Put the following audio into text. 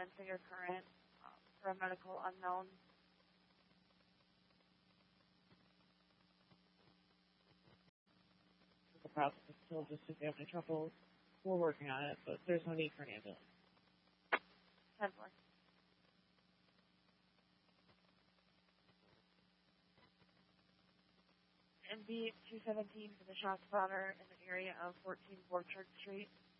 ambulance in your current paramedical unknown. The process is still just if you have any trouble, we're working on it, but there's no need for an ambulance. 10-4. MD 217 for the shot spotter in the area of 14 Borchard Street.